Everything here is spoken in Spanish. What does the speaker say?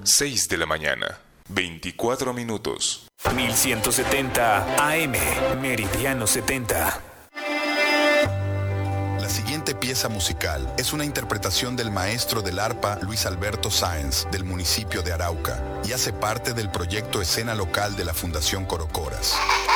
6 de la mañana, 24 minutos. 1170 AM, Meridiano 70. La siguiente pieza musical es una interpretación del maestro del arpa Luis Alberto Sáenz, del municipio de Arauca, y hace parte del proyecto Escena Local de la Fundación Corocoras.